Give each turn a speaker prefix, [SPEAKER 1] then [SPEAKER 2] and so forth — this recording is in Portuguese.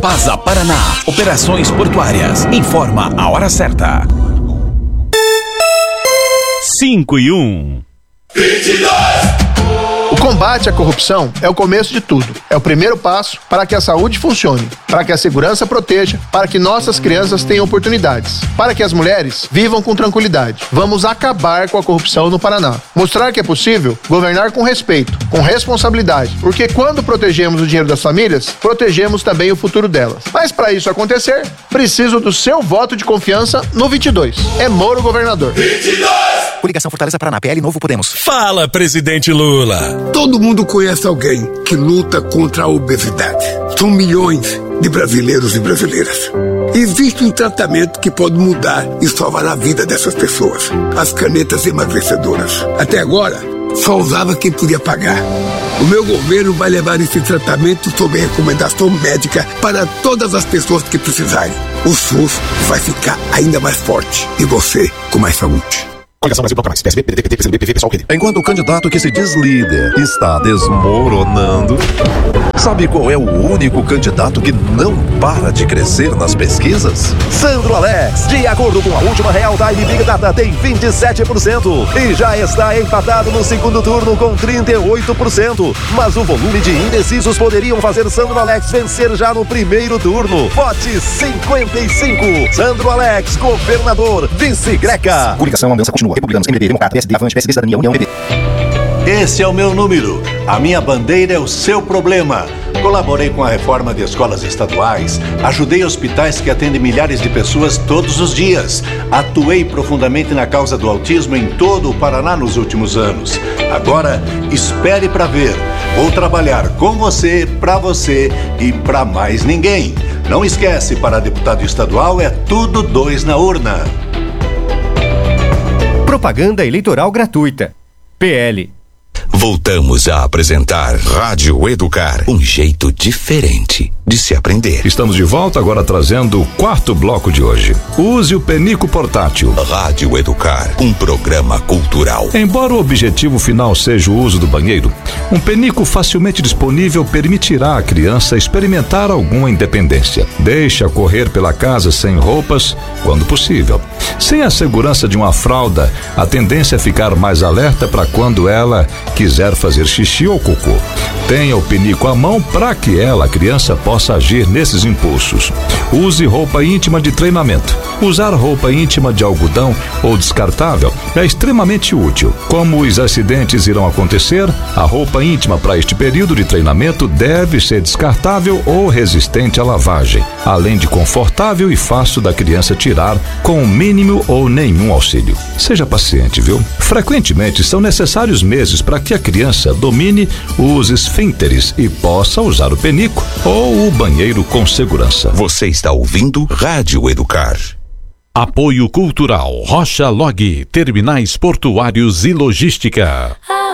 [SPEAKER 1] Pasa Paraná, operações portuárias. Informa a hora certa.
[SPEAKER 2] 5:01.
[SPEAKER 3] 22!
[SPEAKER 4] O combate à corrupção é o começo de tudo. É o primeiro passo para que a saúde funcione, para que a segurança proteja, para que nossas crianças tenham oportunidades, para que as mulheres vivam com tranquilidade. Vamos acabar com a corrupção no Paraná. Mostrar que é possível governar com respeito, com responsabilidade, porque quando protegemos o dinheiro das famílias, protegemos também o futuro delas. Mas para isso acontecer, preciso do seu voto de confiança no 22. É Moro governador.
[SPEAKER 3] 22!
[SPEAKER 1] Coligação Fortaleza Paraná, PL Novo Podemos.
[SPEAKER 2] Fala, presidente Lula.
[SPEAKER 5] Todo mundo conhece alguém que luta contra a obesidade. São milhões de brasileiros e brasileiras. Existe um tratamento que pode mudar e salvar a vida dessas pessoas. As canetas emagrecedoras. Até agora, só usava quem podia pagar. O meu governo vai levar esse tratamento sob recomendação médica para todas as pessoas que precisarem. O SUS vai ficar ainda mais forte e você com mais saúde.
[SPEAKER 6] Coligação Brasil Bloco Mais, PSB, PDT, PT, PCdoB, PV, PSOL, PD. Enquanto o candidato que se diz líder está desmoronando, sabe qual é o único candidato que não para de crescer nas pesquisas? Sandro Alex, de acordo com a última Real Time Big Data, tem 27% e já está empatado no segundo turno com 38%. Mas o volume de indecisos poderiam fazer Sandro Alex vencer já no primeiro turno. Vote 55. Sandro Alex, governador, vice Greca.
[SPEAKER 7] Coligação Aliança continua. Republicanos, MDB, Democrata, PSD, Avante, PSB, Cidadania, União, PP.
[SPEAKER 8] Esse é o meu número. A minha bandeira é o seu problema. Colaborei com a reforma de escolas estaduais, ajudei hospitais que atendem milhares de pessoas todos os dias. Atuei profundamente na causa do autismo em todo o Paraná nos últimos anos. Agora, espere para ver. Vou trabalhar com você, para você e para mais ninguém. Não esquece, para deputado estadual é tudo 2 na urna.
[SPEAKER 9] Propaganda eleitoral gratuita. PL.
[SPEAKER 1] Voltamos a apresentar Rádio Educar, um jeito diferente de se aprender.
[SPEAKER 10] Estamos de volta agora trazendo o quarto bloco de hoje. Use o penico portátil.
[SPEAKER 1] Rádio Educar, um programa cultural.
[SPEAKER 10] Embora o objetivo final seja o uso do banheiro, um penico facilmente disponível permitirá à criança experimentar alguma independência. Deixa correr pela casa sem roupas, quando possível. Sem a segurança de uma fralda, a tendência é ficar mais alerta para quando ela quiser fazer xixi ou cocô. Tenha o penico à mão para que ela, a criança, possa agir nesses impulsos. Use roupa íntima de treinamento. Usar roupa íntima de algodão ou descartável é extremamente útil. Como os acidentes irão acontecer, a roupa íntima para este período de treinamento deve ser descartável ou resistente à lavagem, além de confortável e fácil da criança tirar com o mínimo ou nenhum auxílio. Seja paciente, viu? Frequentemente são necessários meses para que a criança domine os esfínteres e possa usar o penico ou o banheiro com segurança.
[SPEAKER 1] Você está ouvindo Rádio Educar.
[SPEAKER 2] Apoio Cultural Rocha Log, Terminais Portuários e Logística.